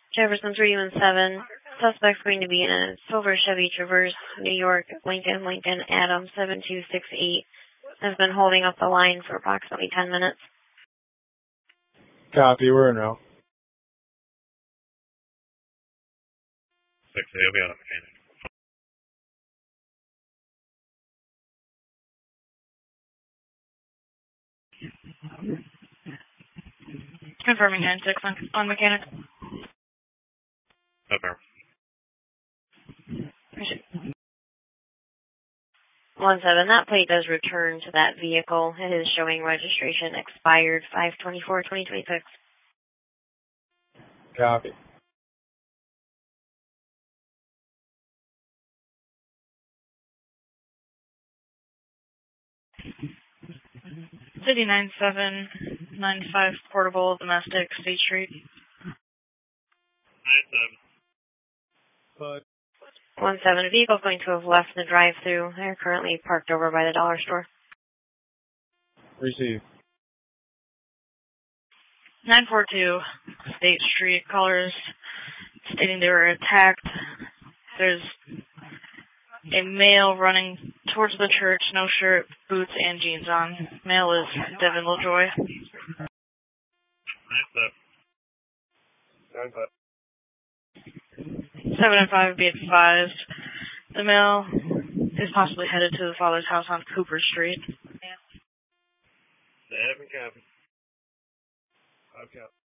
Jefferson 317. Suspect's going to be in a silver Chevy Traverse, New York, Lincoln, Adam 7268. Has been holding up the line for approximately 10 minutes. Copy, we're in route. 6, he'll be on a mechanic. Confirming 9-6 on mechanic. Affirm. 17, that plate does return to that vehicle. It is showing registration expired 5/24/2026. Copy. City 9795 portable domestic State Street. 9-7. 17, vehicle's going to have left the drive-thru. They're currently parked over by the dollar store. Receive. 942 State Street. Callers stating they were attacked. There's a male running towards the church, no shirt, boots, and jeans on. Male is Devin Lovejoy. 9-5. 7 and 5 be advised. The male is possibly headed to the father's house on Cooper Street. 7 copy. 5 copy.